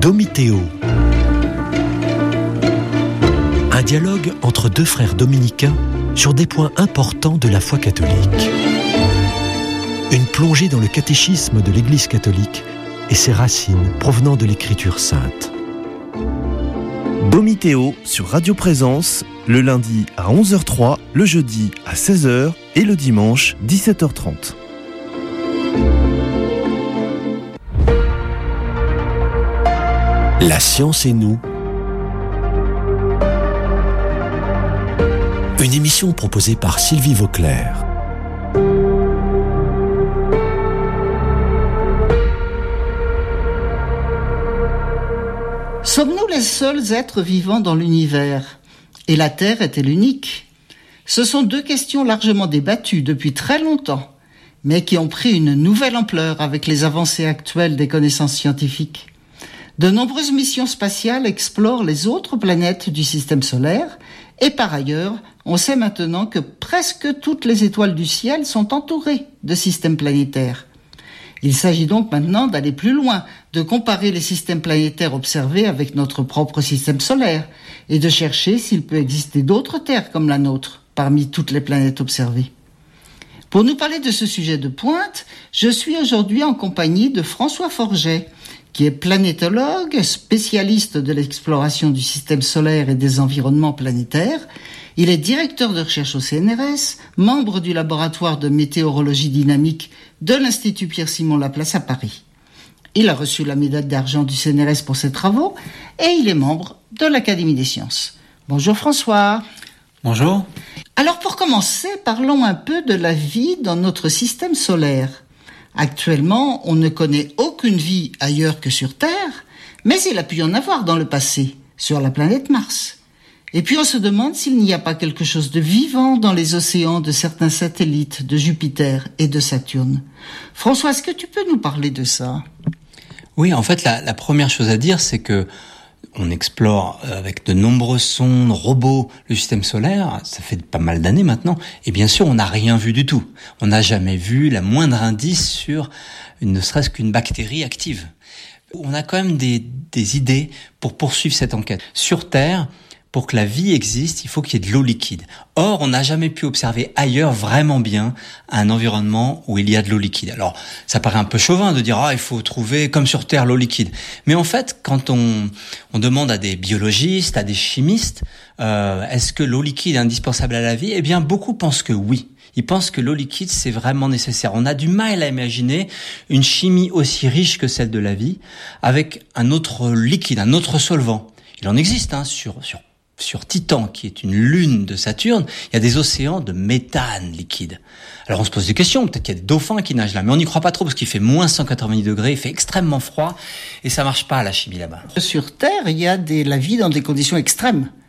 Domitéo. Un dialogue entre deux frères dominicains sur des points importants de la foi catholique. Une plongée dans le catéchisme de l'Église catholique et ses racines provenant de l'Écriture sainte. Domitéo sur Radio Présence, le lundi à 11h03, le jeudi à 16h et le dimanche 17h30. La science et nous. Une émission proposée par Sylvie Vauclair. Sommes-nous les seuls êtres vivants dans l'univers ? Et la Terre est-elle unique ? Ce sont deux questions largement débattues depuis très longtemps, mais qui ont pris une nouvelle ampleur avec les avancées actuelles des connaissances scientifiques. De nombreuses missions spatiales explorent les autres planètes du système solaire, et par ailleurs, on sait maintenant que presque toutes les étoiles du ciel sont entourées de systèmes planétaires. Il s'agit donc maintenant d'aller plus loin, de comparer les systèmes planétaires observés avec notre propre système solaire, et de chercher s'il peut exister d'autres terres comme la nôtre, parmi toutes les planètes observées. Pour nous parler de ce sujet de pointe, je suis aujourd'hui en compagnie de François Forget, qui est planétologue, spécialiste de l'exploration du système solaire et des environnements planétaires. Il est directeur de recherche au CNRS, membre du laboratoire de météorologie dynamique de l'Institut Pierre-Simon Laplace à Paris. Il a reçu la médaille d'argent du CNRS pour ses travaux et il est membre de l'Académie des sciences. Bonjour François. Bonjour. Alors pour commencer, parlons un peu de la vie dans notre système solaire. Actuellement, on ne connaît aucune vie ailleurs que sur Terre, mais il a pu y en avoir dans le passé, sur la planète Mars. Et puis on se demande s'il n'y a pas quelque chose de vivant dans les océans de certains satellites de Jupiter et de Saturne. François, est-ce que tu peux nous parler de ça ? Oui, en fait, la première chose à dire, c'est que on explore avec de nombreux sondes, robots, le système solaire. Ça fait pas mal d'années maintenant. Et bien sûr, on n'a rien vu du tout. On n'a jamais vu la moindre indice sur ne serait-ce qu'une bactérie active. On a quand même des idées pour poursuivre cette enquête. Sur Terre, pour que la vie existe, il faut qu'il y ait de l'eau liquide. Or, on n'a jamais pu observer ailleurs vraiment bien un environnement où il y a de l'eau liquide. Alors, ça paraît un peu chauvin de dire il faut trouver comme sur Terre l'eau liquide. Mais en fait, quand on demande à des biologistes, à des chimistes, est-ce que l'eau liquide est indispensable à la vie ? Eh bien, beaucoup pensent que oui. Ils pensent que l'eau liquide, c'est vraiment nécessaire. On a du mal à imaginer une chimie aussi riche que celle de la vie avec un autre liquide, un autre solvant. Il en existe sur Titan, qui est une lune de Saturne, il y a des océans de méthane liquide. Alors on se pose des questions, peut-être qu'il y a des dauphins qui nagent là, mais on n'y croit pas trop parce qu'il fait moins 190 degrés, il fait extrêmement froid et ça marche pas la chimie là-bas. Sur Terre, il y a la vie dans des conditions extrêmes.